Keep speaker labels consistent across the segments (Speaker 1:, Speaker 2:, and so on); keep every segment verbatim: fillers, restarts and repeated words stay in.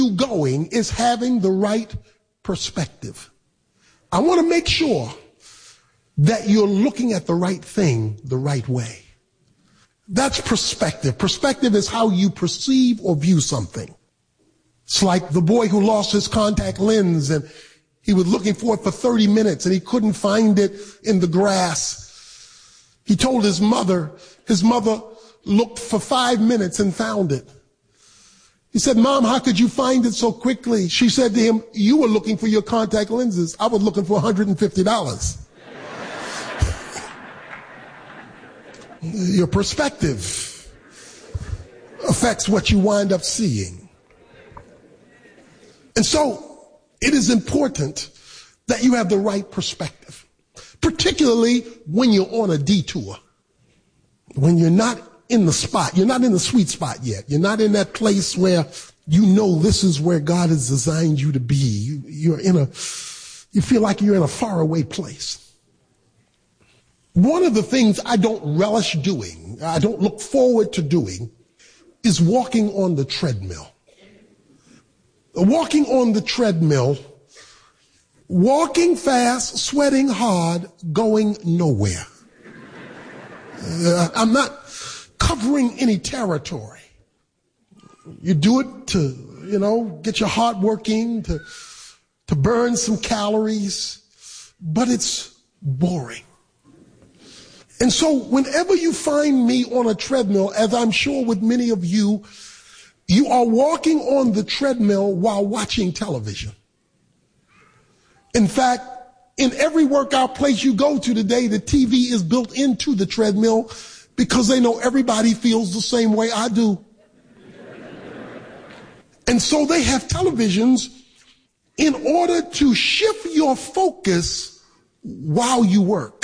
Speaker 1: you going is having the right perspective. I want to make sure that you're looking at the right thing the right way. That's perspective. Perspective is how you perceive or view something. It's like the boy who lost his contact lens and he was looking for it for thirty minutes and he couldn't find it in the grass. He told his mother, his mother looked for five minutes and found it. He said, "Mom, how could you find it so quickly?" She said to him, "You were looking for your contact lenses. I was looking for one hundred fifty dollars. Your perspective affects what you wind up seeing. And so it is important that you have the right perspective, particularly when you're on a detour, when you're not in the spot, you're not in the sweet spot yet. You're not in that place where you know this is where God has designed you to be. You, you're in a, you feel like you're in a faraway place. One of the things I don't relish doing, I don't look forward to doing, is walking on the treadmill. Walking on the treadmill, walking fast, sweating hard, going nowhere. Uh, I'm not covering any territory. You do it to, you know, get your heart working, to, to burn some calories, but it's boring. And so whenever you find me on a treadmill, as I'm sure with many of you, you are walking on the treadmill while watching television. In fact, in every workout place you go to today, the T V is built into the treadmill because they know everybody feels the same way I do. And so they have televisions in order to shift your focus while you work,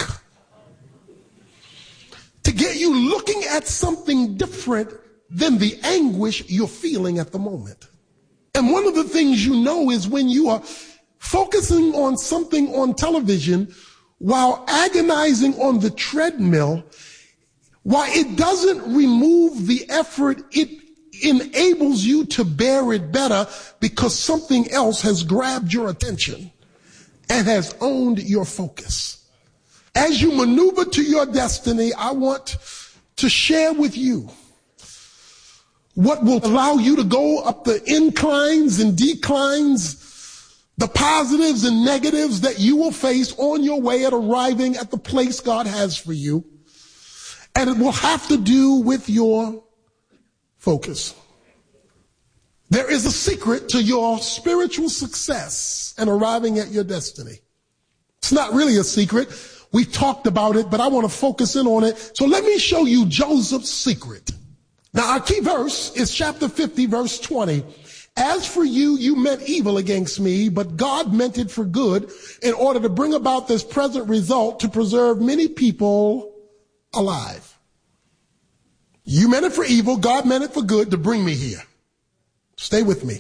Speaker 1: to get you looking at something different than the anguish you're feeling at the moment. And one of the things you know is when you are focusing on something on television while agonizing on the treadmill, while it doesn't remove the effort, it enables you to bear it better because something else has grabbed your attention and has owned your focus. As you maneuver to your destiny, I want to share with you what will allow you to go up the inclines and declines, the positives and negatives that you will face on your way at arriving at the place God has for you. And it will have to do with your focus. There is a secret to your spiritual success and arriving at your destiny. It's not really a secret. We've talked about it, but I want to focus in on it. So let me show you Joseph's secret. Now, our key verse is chapter fifty, verse twenty. As for you, you meant evil against me, but God meant it for good in order to bring about this present result to preserve many people alive. You meant it for evil. God meant it for good to bring me here. Stay with me.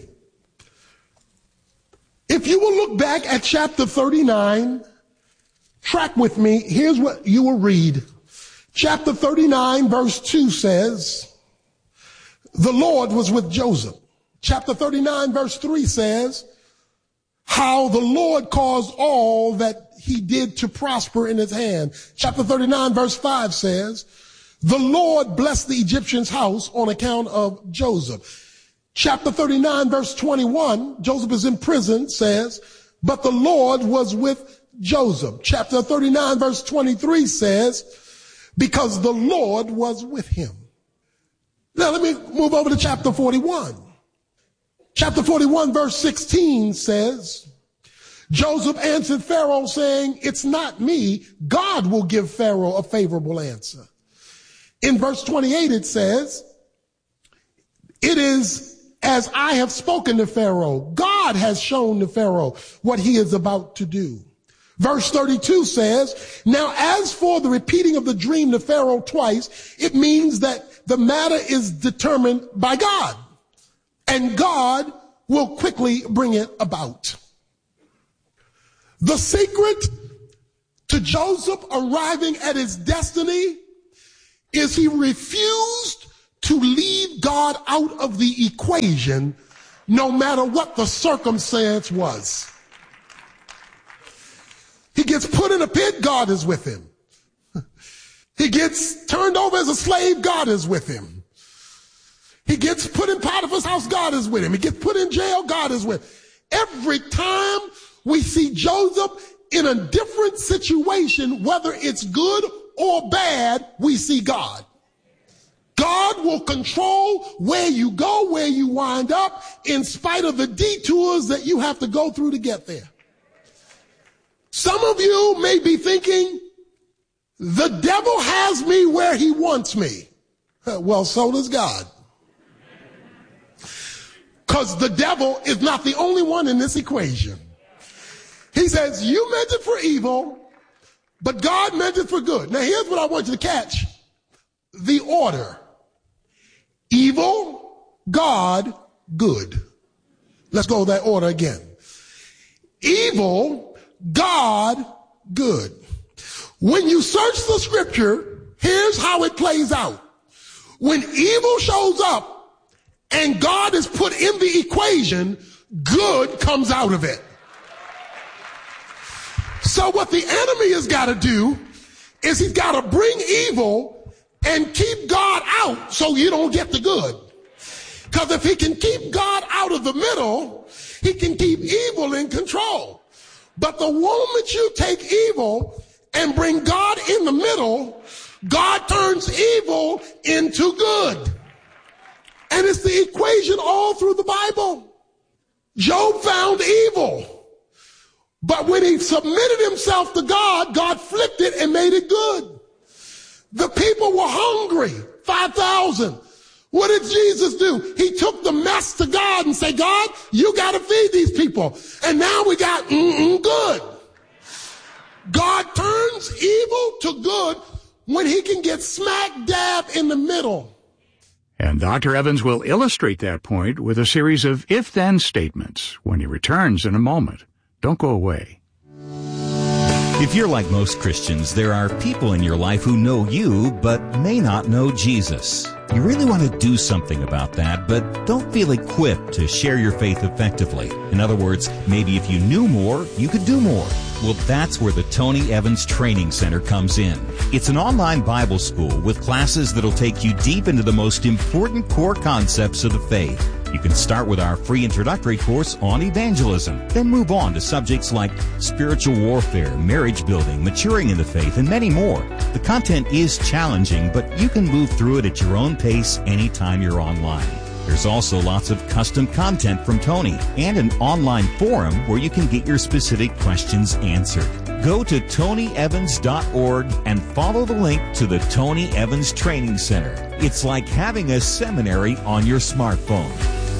Speaker 1: If you will look back at chapter thirty-nine, track with me. Here's what you will read. Chapter thirty-nine, verse two says, the Lord was with Joseph. Chapter thirty-nine, verse three says, how the Lord caused all that he did to prosper in his hand. Chapter thirty-nine, verse five says, the Lord blessed the Egyptian's house on account of Joseph. Chapter thirty-nine, verse twenty-one, Joseph is in prison, says, but the Lord was with Joseph. Chapter thirty-nine, verse twenty-three says, because the Lord was with him. Now let me move over to chapter forty-one. Chapter forty-one, verse sixteen says, Joseph answered Pharaoh saying, it's not me. God will give Pharaoh a favorable answer. In verse twenty-eight, it says, it is as I have spoken to Pharaoh. God has shown to Pharaoh what he is about to do. Verse thirty-two says, now as for the repeating of the dream to Pharaoh twice, it means that the matter is determined by God, and God will quickly bring it about. The secret to Joseph arriving at his destiny is he refused to leave God out of the equation no matter what the circumstance was. He gets put in a pit, God is with him. He gets turned over as a slave, God is with him. He gets put in Potiphar's house, God is with him. He gets put in jail, God is with him. Every time we see Joseph in a different situation, whether it's good or bad, we see God. God will control where you go, where you wind up, in spite of the detours that you have to go through to get there. Some of you may be thinking, the devil has me where he wants me. Well, so does God. Because the devil is not the only one in this equation. He says, you meant it for evil, but God meant it for good. Now, here's what I want you to catch. The order. Evil, God, good. Let's go with that order again. Evil, God, good. When you search the scripture, here's how it plays out. When evil shows up and God is put in the equation, good comes out of it. So what the enemy has got to do is he's got to bring evil and keep God out so you don't get the good. Because if he can keep God out of the middle, he can keep evil in control. But the moment you take evil and bring God in the middle, God turns evil into good. And it's the equation all through the Bible. Job found evil. But when he submitted himself to God, God flipped it and made it good. The people were hungry, five thousand. What did Jesus do? He took the mess to God and said, God, you got to feed these people. And now we got mm-mm good. God turns evil to good when he can get smack dab in the middle.
Speaker 2: And Doctor Evans will illustrate that point with a series of if-then statements when he returns in a moment. Don't go away.
Speaker 3: If you're like most Christians, there are people in your life who know you but may not know Jesus. You really want to do something about that, but don't feel equipped to share your faith effectively. In other words, maybe if you knew more, you could do more. Well, that's where the Tony Evans Training Center comes in. It's an online Bible school with classes that'll take you deep into the most important core concepts of the faith. You can start with our free introductory course on evangelism, then move on to subjects like spiritual warfare, marriage building, maturing in the faith, and many more. The content is challenging, but you can move through it at your own pace anytime you're online. There's also lots of custom content from Tony and an online forum where you can get your specific questions answered. Go to tony evans dot org and follow the link to the Tony Evans Training Center. It's like having a seminary on your smartphone.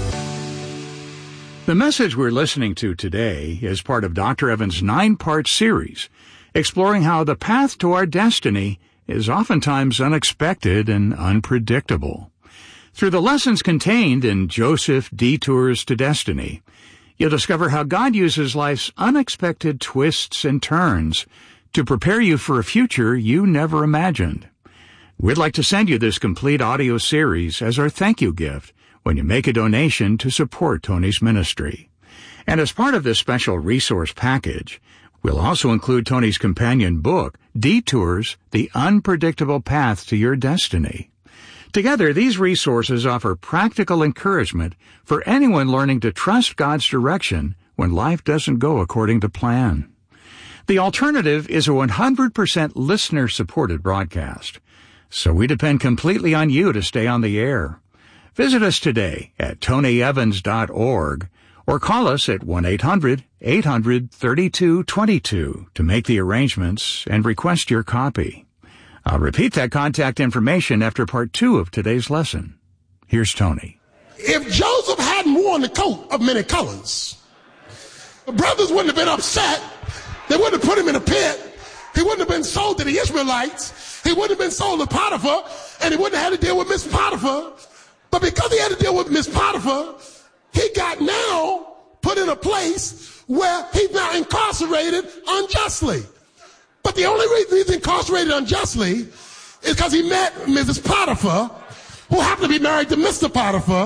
Speaker 2: The message we're listening to today is part of Doctor Evans' nine-part series, exploring how the path to our destiny is oftentimes unexpected and unpredictable. Through the lessons contained in Joseph Detours to Destiny, you'll discover how God uses life's unexpected twists and turns to prepare you for a future you never imagined. We'd like to send you this complete audio series as our thank you gift when you make a donation to support Tony's ministry. And as part of this special resource package, we'll also include Tony's companion book, Detours, The Unpredictable Path to Your Destiny. Together, these resources offer practical encouragement for anyone learning to trust God's direction when life doesn't go according to plan. The alternative is a one hundred percent listener-supported broadcast, so we depend completely on you to stay on the air. Visit us today at tony evans dot org or call us at one eight hundred eight hundred thirty-two twenty-two to make the arrangements and request your copy. I'll repeat that contact information after part two of today's lesson. Here's Tony.
Speaker 1: If Joseph hadn't worn the coat of many colors, the brothers wouldn't have been upset. They wouldn't have put him in a pit. He wouldn't have been sold to the Israelites. He wouldn't have been sold to Potiphar, and he wouldn't have had to deal with Miss Potiphar. But because he had to deal with Miss Potiphar, he got now put in a place where he's now incarcerated unjustly. But the only reason he's incarcerated unjustly is because he met Missus Potiphar, who happened to be married to Mister Potiphar,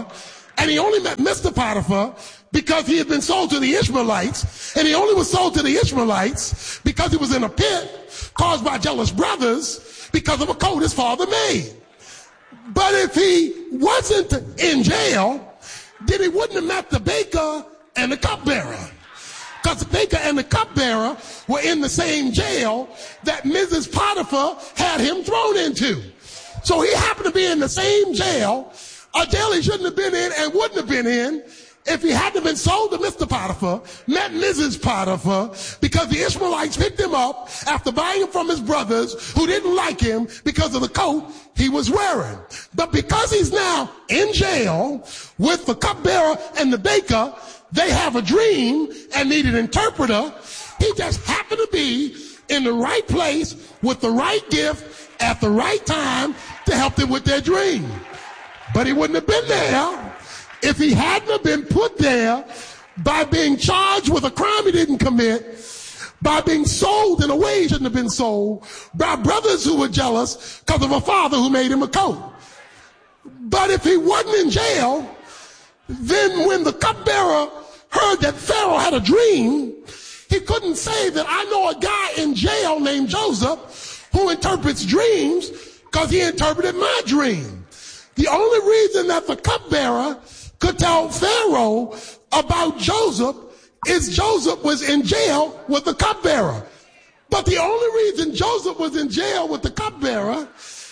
Speaker 1: And he only met Mister Potiphar because he had been sold to the Ishmaelites. And he only was sold to the Ishmaelites because he was in a pit caused by jealous brothers because of a coat his father made. But if he wasn't in jail, then he wouldn't have met the baker and the cupbearer. Because the baker and the cupbearer were in the same jail that Missus Potiphar had him thrown into. So he happened to be in the same jail, a jail he shouldn't have been in and wouldn't have been in if he hadn't been sold to Mister Potiphar, met Missus Potiphar, because the Ishmaelites picked him up after buying him from his brothers who didn't like him because of the coat he was wearing. But because he's now in jail with the cupbearer and the baker, they have a dream and need an interpreter. He just happened to be in the right place with the right gift at the right time to help them with their dream. But he wouldn't have been there if he hadn't have been put there by being charged with a crime he didn't commit, by being sold in a way he shouldn't have been sold, by brothers who were jealous because of a father who made him a coat. But if he wasn't in jail, then when the cupbearer heard that Pharaoh had a dream, he couldn't say that I know a guy in jail named Joseph who interprets dreams because he interpreted my dream. The only reason that the cupbearer could tell Pharaoh about Joseph is Joseph was in jail with the cupbearer. But the only reason Joseph was in jail with the cupbearer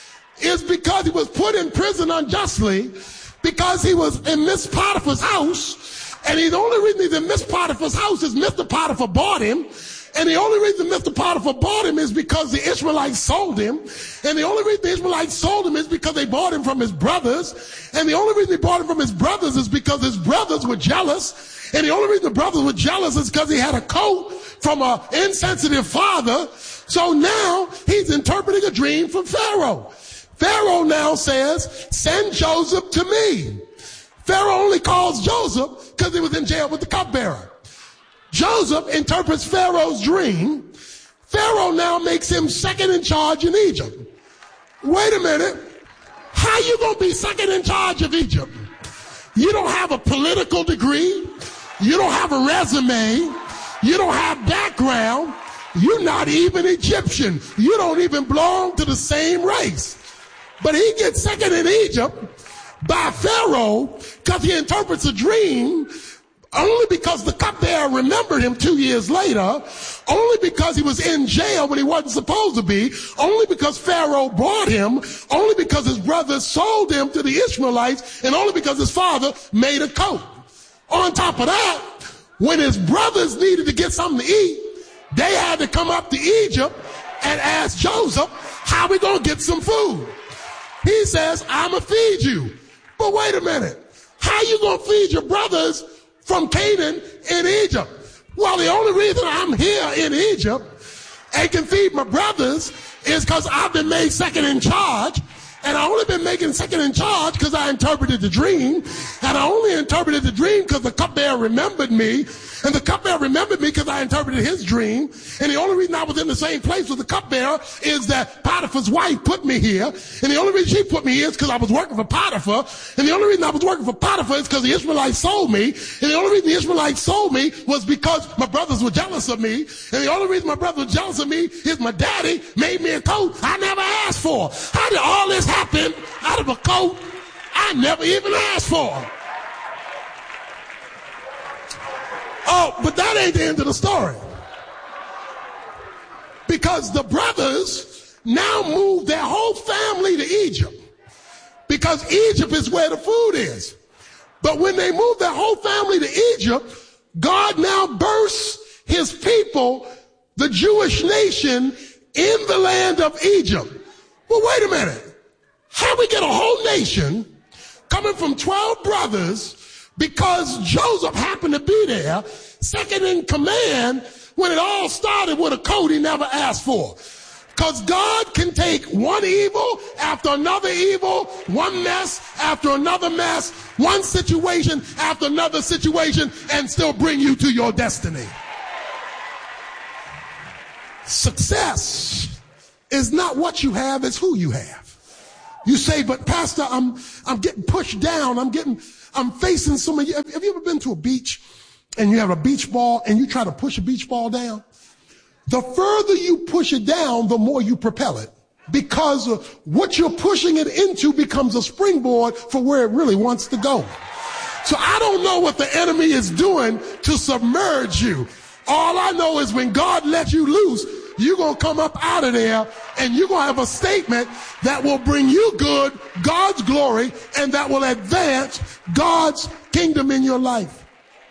Speaker 1: is because he was put in prison unjustly, because he was in Miss Potiphar's house. And the only reason he's in Miss Potiphar's house is Mister Potiphar bought him. And the only reason Mister Potiphar bought him is because the Ishmaelites sold him. And the only reason the Ishmaelites sold him is because they bought him from his brothers. And the only reason they bought him from his brothers is because his brothers were jealous. And the only reason the brothers were jealous is because he had a coat from an insensitive father. So now he's interpreting a dream from Pharaoh. Pharaoh now says, send Joseph to me. Pharaoh only calls Joseph because he was in jail with the cupbearer. Joseph interprets Pharaoh's dream. Pharaoh now makes him second in charge in Egypt. Wait a minute. How you going to be second in charge of Egypt? You don't have a political degree. You don't have a resume. You don't have background. You're not even Egyptian. You don't even belong to the same race. But he gets second in Egypt by Pharaoh because he interprets a dream, only because the cupbearer remembered him two years later, only because he was in jail when he wasn't supposed to be, only because Pharaoh bought him, only because his brothers sold him to the Ishmaelites, and only because his father made a coat. On top of that, when his brothers needed to get something to eat, they had to come up to Egypt and ask Joseph, how we going to get some food? He says, I'm going to feed you. But wait a minute. How you going to feed your brothers from Canaan in Egypt? Well, the only reason I'm here in Egypt and can feed my brothers is because I've been made second in charge. And I only been making second in charge because I interpreted the dream. And I only interpreted the dream because the cupbearer remembered me. And the cupbearer remembered me because I interpreted his dream. And the only reason I was in the same place with the cupbearer is that Potiphar's wife put me here. And the only reason she put me here is because I was working for Potiphar. And the only reason I was working for Potiphar is because the Ishmaelites sold me. And the only reason the Ishmaelites sold me was because my brothers were jealous of me. And the only reason my brothers were jealous of me is my daddy made me a coat I never asked for. How did all this happen out of a coat I never even asked for? Oh, but that ain't the end of the story. Because the brothers now moved their whole family to Egypt. Because Egypt is where the food is. But when they moved their whole family to Egypt, God now bursts his people, the Jewish nation, in the land of Egypt. Well, wait a minute. How we get a whole nation coming from twelve brothers because Joseph happened to be there, second in command, when it all started with a coat he never asked for? Because God can take one evil after another evil, one mess after another mess, one situation after another situation, and still bring you to your destiny. Success is not what you have, it's who you have. You say, but Pastor, I'm I'm getting pushed down. I'm getting I'm facing so many. Have, have you ever been to a beach and you have a beach ball and you try to push a beach ball down? The further you push it down, the more you propel it, because uh, what you're pushing it into becomes a springboard for where it really wants to go. So I don't know what the enemy is doing to submerge you. All I know is when God lets you loose, you're going to come up out of there and you're going to have a statement that will bring you good, God's glory, and that will advance God's kingdom in your life.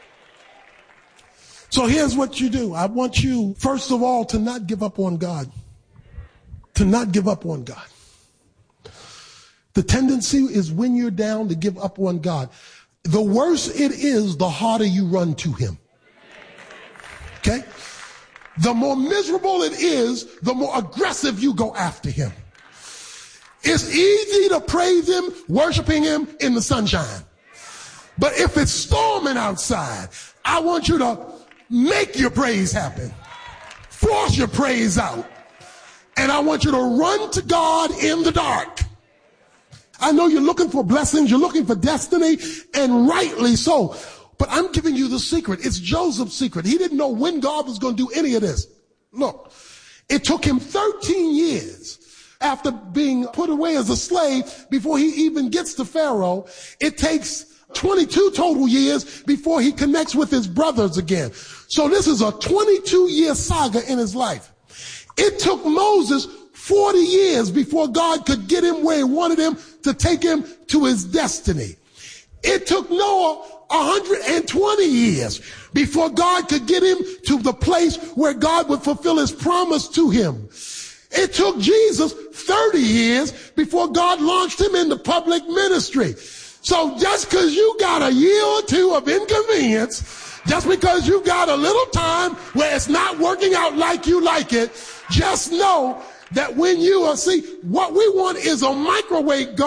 Speaker 1: So here's what you do. I want you, first of all, to not give up on God. To not give up on God. The tendency is when you're down to give up on God. The worse it is, the harder you run to him. Okay? The more miserable it is, the more aggressive you go after him. It's easy to praise him, worshiping him in the sunshine. But if it's storming outside, I want you to make your praise happen. Force your praise out. And I want you to run to God in the dark. I know you're looking for blessings, you're looking for destiny, and rightly so. But I'm giving you the secret. It's Joseph's secret. He didn't know when God was going to do any of this. Look, it took him thirteen years after being put away as a slave before he even gets to Pharaoh. It takes twenty-two total years before he connects with his brothers again. So this is a twenty-two year saga in his life. It took Moses forty years before God could get him where he wanted him to take him to his destiny. It took Noah one hundred twenty years before God could get him to the place where God would fulfill his promise to him. It took Jesus thirty years before God launched him into public ministry. So just because you got a year or two of inconvenience, just because you got a little time where it's not working out like you like it, just know that when you are, see, what we want is a microwave gun.